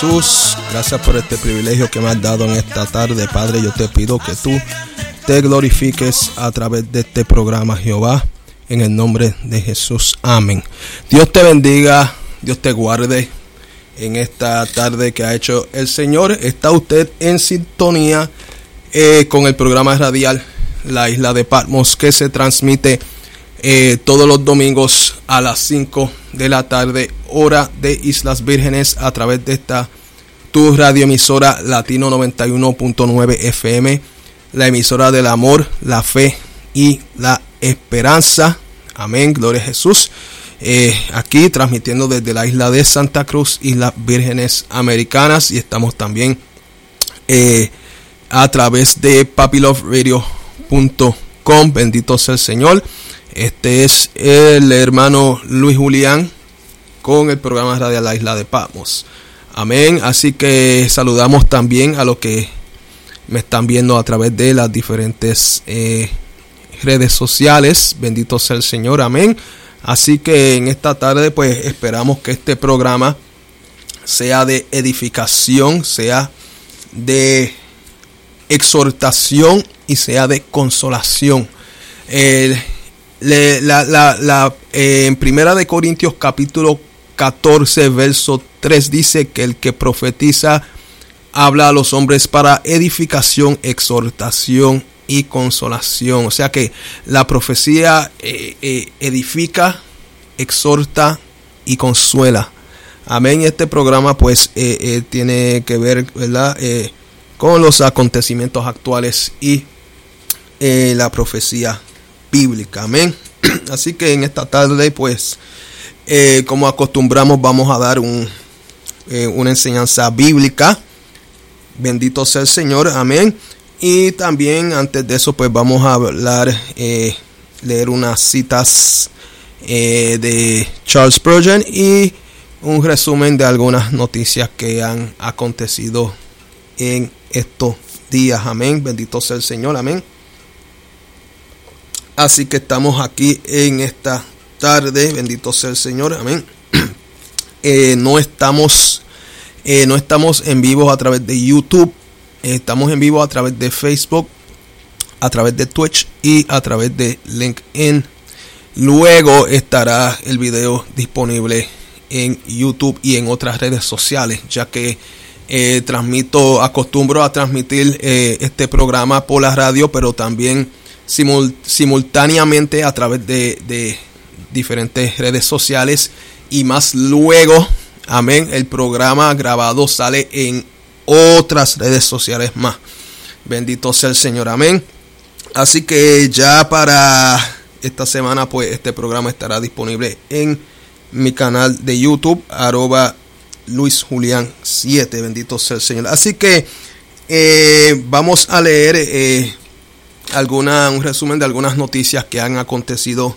Jesús, gracias por este privilegio que me has dado en esta tarde, Padre. Yo te pido que tú te glorifiques a través de este programa, Jehová, en el nombre de Jesús. Amén. Dios te bendiga, Dios te guarde en esta tarde que ha hecho el Señor. Está usted en sintonía con el programa radial La Isla de Patmos, que se transmite todos los domingos a las 5 de la tarde, hora de Islas Vírgenes, a través de esta tu radioemisora Latino 91.9 FM, la emisora del amor, la fe y la esperanza. Amén, gloria a Jesús. Aquí transmitiendo desde la isla de Santa Cruz, Islas Vírgenes Americanas, y estamos también a través de papiloveradio.com. Bendito sea el Señor. Este es el hermano Luis Julián con el programa radial La Isla de Patmos. Amén. Así que saludamos también a los que me están viendo a través de las diferentes redes sociales. Bendito sea el Señor. Amén. Así que en esta tarde pues esperamos que este programa sea de edificación, sea de exhortación y sea de consolación. En Primera de Corintios capítulo 14 verso 3 dice que el que profetiza habla a los hombres para edificación, exhortación y consolación. O sea que la profecía edifica, exhorta y consuela. Amén. Este programa pues tiene que ver, ¿verdad?, con los acontecimientos actuales y la profecía bíblica. Amén. Así que en esta tarde pues como acostumbramos vamos a dar una enseñanza bíblica. Bendito sea el Señor. Amén. Y también antes de eso pues vamos a hablar, leer unas citas de Charles Spurgeon y un resumen de algunas noticias que han acontecido en estos días. Amén. Bendito sea el Señor. Amén. Así que estamos aquí en esta tarde. Bendito sea el Señor. Amén. No estamos en vivo a través de YouTube. Estamos en vivo a través de Facebook, a través de Twitch y a través de LinkedIn. Luego estará el video disponible en YouTube y en otras redes sociales, ya que acostumbro a transmitir este programa por la radio, pero también simultáneamente a través de diferentes redes sociales, y más luego, amén, el programa grabado sale en otras redes sociales más. Bendito sea el Señor. Amén. Así que ya para esta semana pues este programa estará disponible en mi canal de YouTube @LuisJulián7. Bendito sea el Señor. Así que vamos a leer un resumen de algunas noticias que han acontecido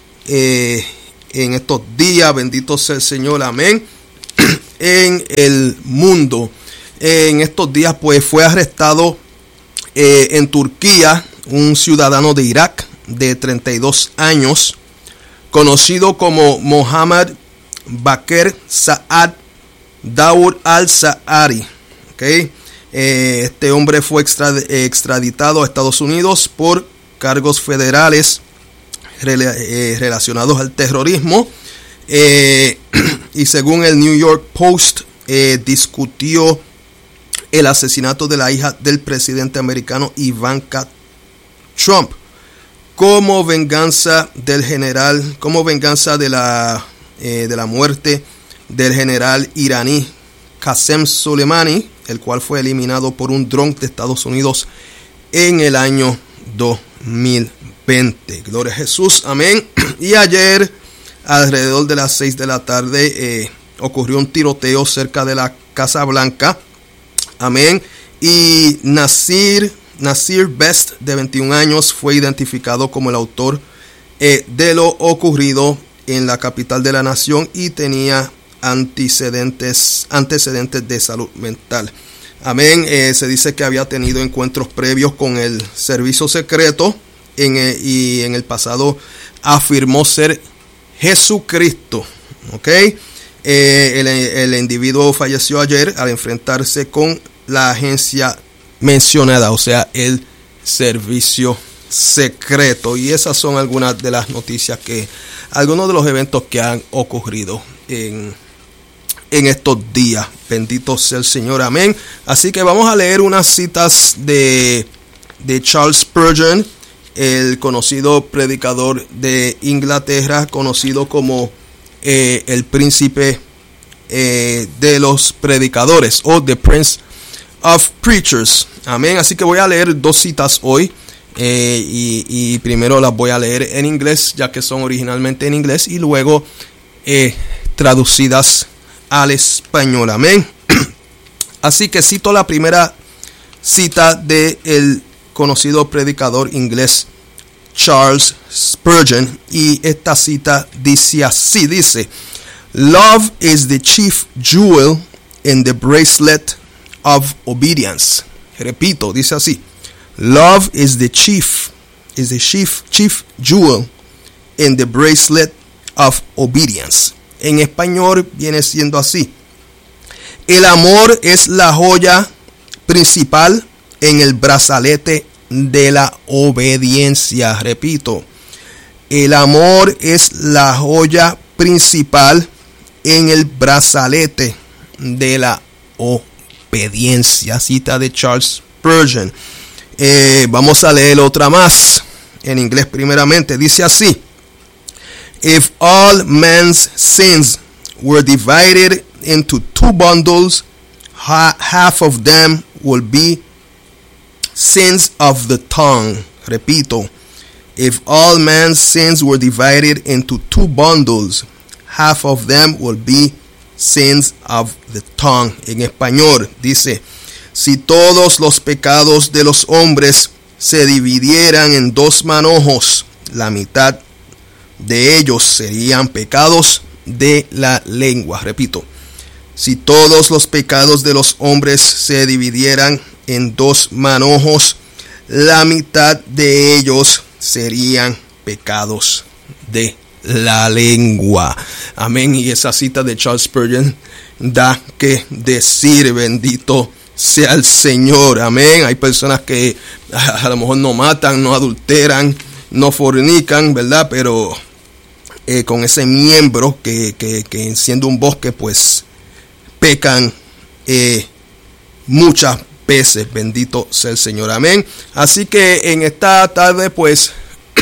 en estos días. Bendito sea el Señor. Amén. En el mundo. En estos días pues fue arrestado en Turquía un ciudadano de Irak de 32 años, conocido como Mohammad Bakr Saad Dawood al-Sa'ari. ¿Okay? Este hombre fue extraditado a Estados Unidos por cargos federales relacionados al terrorismo. Y según el New York Post, discutió el asesinato de la hija del presidente americano Ivanka Trump como venganza de la muerte del general iraní Qasem Soleimani, el cual fue eliminado por un dron de Estados Unidos en el año 2020. Gloria a Jesús. Amén. Y ayer, alrededor de las 6 de la tarde, ocurrió un tiroteo cerca de la Casa Blanca. Amén. Y Nasir Best, de 21 años, fue identificado como el autor de lo ocurrido en la capital de la nación y tenía antecedentes de salud mental. Amén. Se dice que había tenido encuentros previos con el servicio secreto y en el pasado afirmó ser Jesucristo. ¿Ok? El individuo falleció ayer al enfrentarse con la agencia mencionada, o sea, el servicio secreto. Y esas son algunas de las noticias algunos de los eventos que han ocurrido en estos días. Bendito sea el Señor, amén. Así que vamos a leer unas citas de Charles Spurgeon, el conocido predicador de Inglaterra, conocido como el príncipe de los predicadores, o The Prince of Preachers, amén. Así que voy a leer dos citas hoy, y primero las voy a leer en inglés, ya que son originalmente en inglés, y luego traducidas al español, amén. Así que cito la primera cita de el conocido predicador inglés Charles Spurgeon, y esta cita dice así, dice: Love is the chief jewel in the bracelet of obedience. Repito, dice así: Love is the chief jewel in the bracelet of obedience. En español viene siendo así: el amor es la joya principal en el brazalete de la obediencia. Repito, el amor es la joya principal en el brazalete de la obediencia. Cita de Charles Spurgeon. Vamos a leer otra más en inglés primeramente. Dice así: If all men's sins were divided into two bundles, half of them will be sins of the tongue. Repito, if all men's sins were divided into two bundles, half of them will be sins of the tongue. En español dice: si todos los pecados de los hombres se dividieran en dos manojos, la mitad de ellos serían pecados de la lengua. Repito, si todos los pecados de los hombres se dividieran en dos manojos, la mitad de ellos serían pecados de la lengua. Amén. Y esa cita de Charles Spurgeon da que decir. Bendito sea el Señor. Amén. Hay personas que a lo mejor no matan, no adulteran, no fornican, ¿verdad? Pero con ese miembro que enciende un bosque, pues pecan muchas veces. Bendito sea el Señor, amén. Así que en esta tarde, pues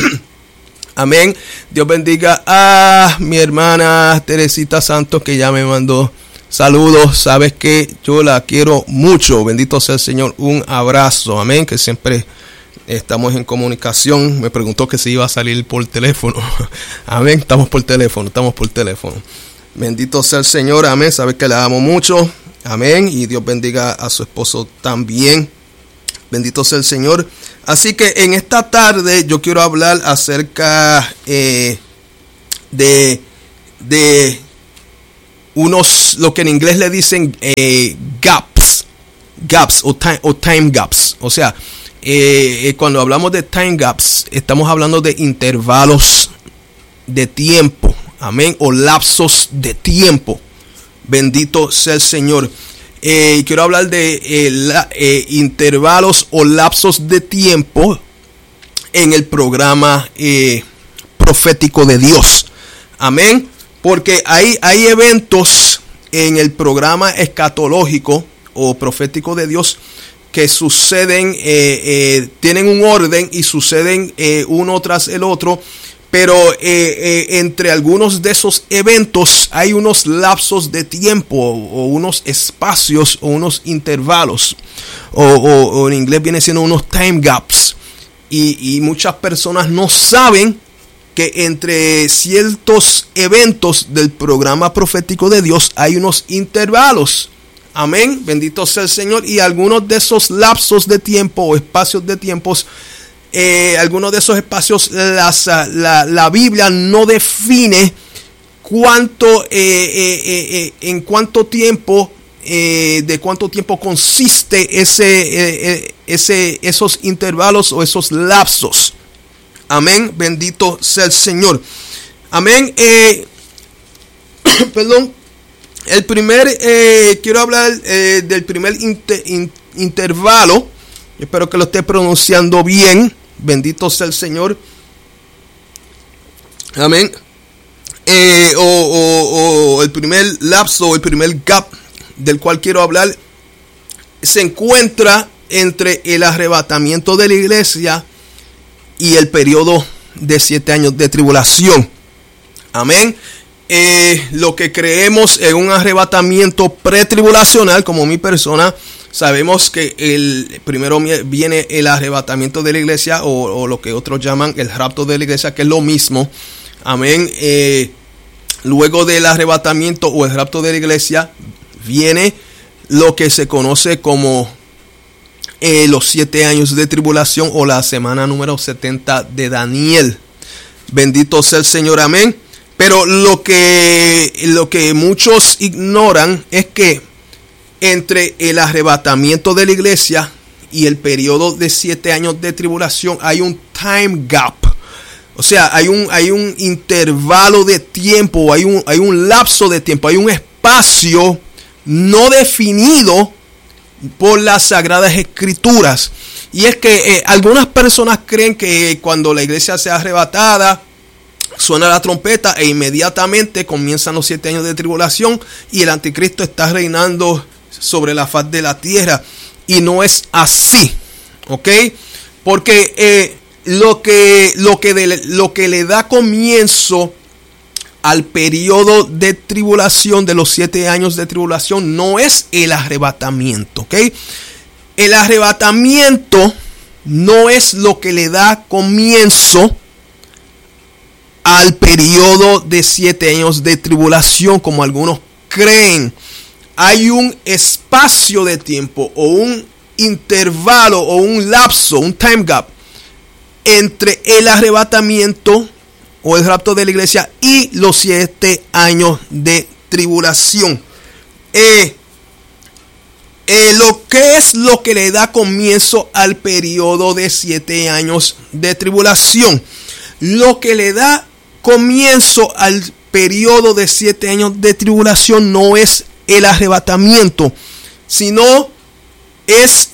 amén, Dios bendiga a mi hermana Teresita Santos, que ya me mandó saludos. Sabes que yo la quiero mucho. Bendito sea el Señor. Un abrazo, amén, que siempre estamos en comunicación. Me preguntó que si iba a salir por teléfono. Amén, estamos por teléfono. Bendito sea el Señor, amén. Sabes que la amo mucho, amén. Y Dios bendiga a su esposo también. Bendito sea el Señor. Así que en esta tarde yo quiero hablar acerca de unos, lo que en inglés le dicen gaps o time gaps. O sea, cuando hablamos de time gaps, estamos hablando de intervalos de tiempo, amén, o lapsos de tiempo. Bendito sea el Señor. Quiero hablar de intervalos o lapsos de tiempo en el programa profético de Dios, amén, porque hay eventos en el programa escatológico o profético de Dios que suceden, tienen un orden y suceden uno tras el otro, pero entre algunos de esos eventos hay unos lapsos de tiempo o unos espacios o unos intervalos, o en inglés viene siendo unos time gaps, y muchas personas no saben que entre ciertos eventos del programa profético de Dios hay unos intervalos. Amén, bendito sea el Señor. Y algunos de esos lapsos de tiempo o espacios de tiempos, algunos de esos espacios, la Biblia no define cuánto, en cuánto tiempo, de cuánto tiempo consiste esos intervalos o esos lapsos. Amén, bendito sea el Señor. Amén. Perdón. Quiero hablar del primer intervalo. Espero que lo esté pronunciando bien. Bendito sea el Señor. Amén. O el primer lapso, el primer gap del cual quiero hablar, se encuentra entre el arrebatamiento de la iglesia y el periodo de 7 años de tribulación. Amén. Lo que creemos en un arrebatamiento pretribulacional, como mi persona, sabemos que primero viene el arrebatamiento de la iglesia, o lo que otros llaman el rapto de la iglesia, que es lo mismo. Amén. Luego del arrebatamiento o el rapto de la iglesia viene lo que se conoce como los 7 años de tribulación, o la semana número 70 de Daniel. Bendito sea el Señor. Amén. Pero lo que muchos ignoran es que entre el arrebatamiento de la iglesia y el periodo de 7 años de tribulación hay un time gap. O sea, hay un intervalo de tiempo, hay un lapso de tiempo, hay un espacio no definido por las Sagradas Escrituras. Y es que algunas personas creen que cuando la iglesia sea arrebatada, suena la trompeta e inmediatamente comienzan los 7 años de tribulación y el anticristo está reinando sobre la faz de la tierra. Y no es así, ¿ok? Porque lo que le da comienzo al periodo de tribulación, de los 7 años de tribulación, no es el arrebatamiento, ¿ok? El arrebatamiento no es lo que le da comienzo al periodo de 7 años de tribulación, como algunos creen. Hay un espacio de tiempo, o un intervalo, o un lapso, un time gap, entre el arrebatamiento o el rapto de la iglesia y los 7 años de tribulación. Lo que es lo que le da comienzo al periodo de 7 años de tribulación. Lo que le da comienzo al periodo de 7 años de tribulación no es el arrebatamiento, sino es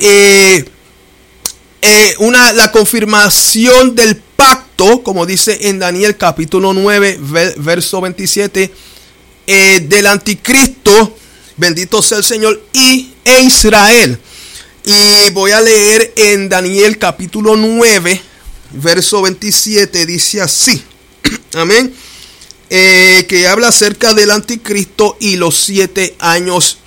la confirmación del pacto, como dice en Daniel capítulo 9, verso 27, del anticristo, bendito sea el Señor, e Israel. Y voy a leer en Daniel capítulo 9, verso 27, dice así. Amén. Que habla acerca del anticristo y los 7 años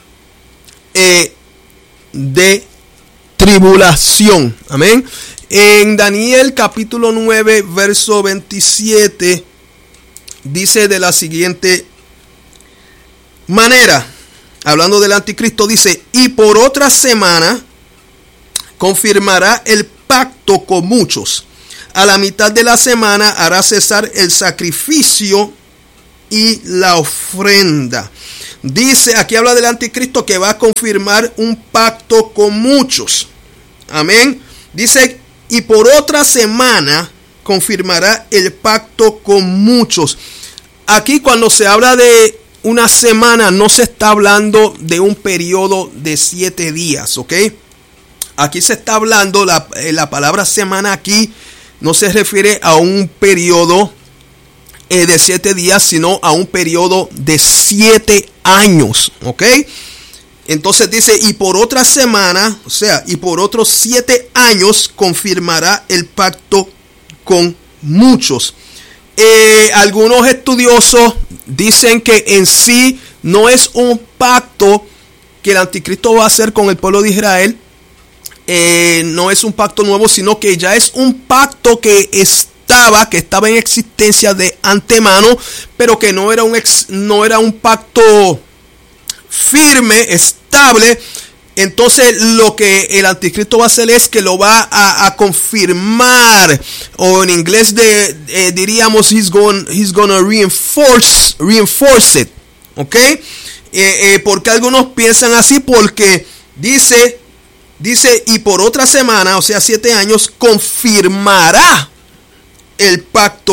de tribulación. Amén. En Daniel capítulo 9, verso 27, dice de la siguiente manera, hablando del anticristo, dice: y por otra semana confirmará el pacto con muchos. A la mitad de la semana hará cesar el sacrificio y la ofrenda. Dice, aquí habla del anticristo que va a confirmar un pacto con muchos. Amén. Dice, y por otra semana confirmará el pacto con muchos. Aquí cuando se habla de una semana, no se está hablando de un periodo de 7 días, ¿ok? Aquí se está hablando, la palabra semana aquí no se refiere a un periodo de 7 días, sino a un periodo de 7 años, ¿ok? Entonces dice, y por otra semana, o sea, y por otros 7 años confirmará el pacto con muchos. Algunos estudiosos dicen que en sí no es un pacto que el anticristo va a hacer con el pueblo de Israel. No es un pacto nuevo, sino que ya es un pacto que estaba en existencia de antemano, pero que no era un pacto firme, estable. Entonces lo que el anticristo va a hacer es que lo va a confirmar, o en inglés diríamos he's gonna reinforce it, ¿ok? Porque algunos piensan así, porque dice, y por otra semana, o sea 7 años, confirmará el pacto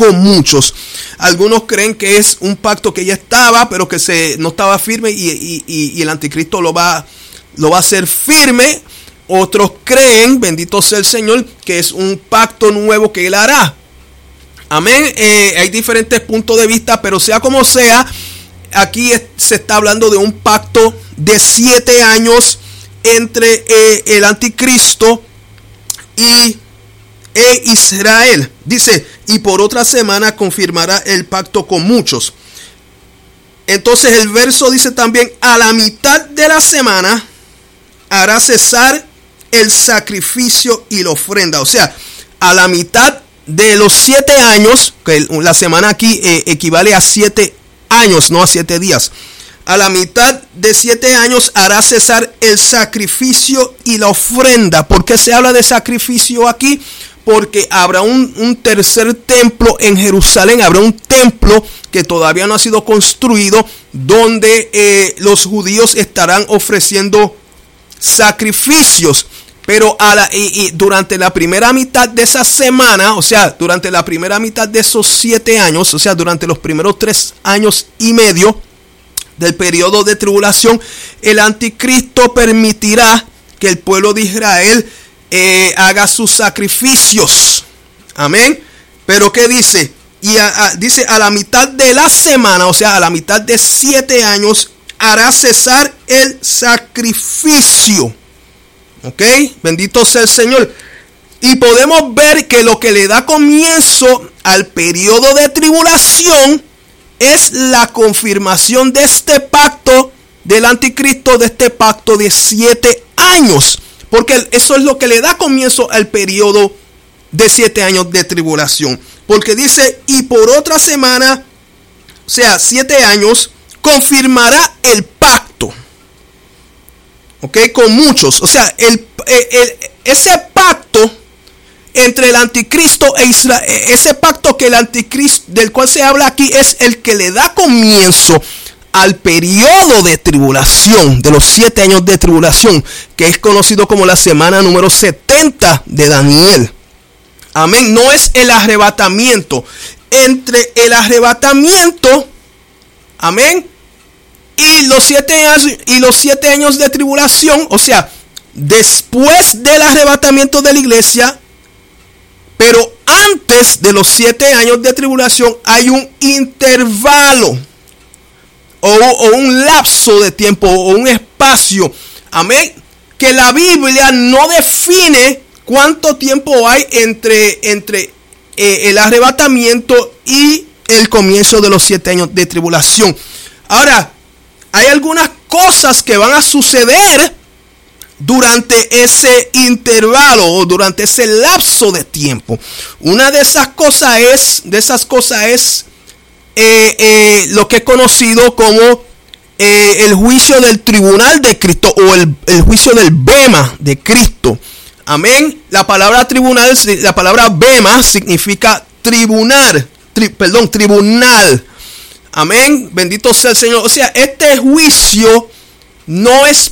con muchos. Algunos creen que es un pacto que ya estaba, pero que no estaba firme y el anticristo lo va a hacer firme. Otros creen, bendito sea el Señor, que es un pacto nuevo que él hará. Amén. Hay diferentes puntos de vista, pero sea como sea, aquí se está hablando de un pacto de 7 años entre el anticristo e Israel. Dice, y por otra semana confirmará el pacto con muchos. Entonces el verso dice también, a la mitad de la semana hará cesar el sacrificio y la ofrenda. O sea, a la mitad de los 7 años, que la semana aquí equivale a 7 años, no a 7 días. A la mitad de 7 años hará cesar el sacrificio y la ofrenda. ¿Por qué se habla de sacrificio aquí? Porque habrá un tercer templo en Jerusalén. Habrá un templo que todavía no ha sido construido, donde los judíos estarán ofreciendo sacrificios. Pero durante la primera mitad de esa semana, o sea, durante la primera mitad de esos 7 años, o sea, durante los primeros 3 años y medio del periodo de tribulación, el anticristo permitirá que el pueblo de Israel haga sus sacrificios. Amén. Pero ¿qué dice? Dice, a la mitad de la semana, o sea, a la mitad de 7 años, hará cesar el sacrificio. Ok, bendito sea el Señor. Y podemos ver que lo que le da comienzo al periodo de tribulación es la confirmación de este pacto del anticristo, de este pacto de 7 años. Porque eso es lo que le da comienzo al periodo de 7 años de tribulación. Porque dice, y por otra semana, o sea, 7 años, confirmará el pacto. Ok, con muchos. O sea, ese pacto entre el anticristo e Israel, ese pacto que el anticristo, del cual se habla aquí, es el que le da comienzo al periodo de tribulación, de los 7 años de tribulación, que es conocido como la semana número 70 de Daniel. Amén. No es el arrebatamiento. Entre el arrebatamiento, amén, y los 7 años de tribulación, o sea, después del arrebatamiento de la iglesia, pero antes de los 7 años de tribulación, hay un intervalo o un lapso de tiempo o un espacio, amén, que la Biblia no define cuánto tiempo hay entre el arrebatamiento y el comienzo de los 7 años de tribulación. Ahora, hay algunas cosas que van a suceder durante ese intervalo o durante ese lapso de tiempo. Una de esas cosas es lo que es conocido como el juicio del tribunal de Cristo o el juicio del bema de Cristo. Amén. La palabra tribunal, la palabra bema significa tribunal. Amén. Bendito sea el Señor. O sea, este juicio no es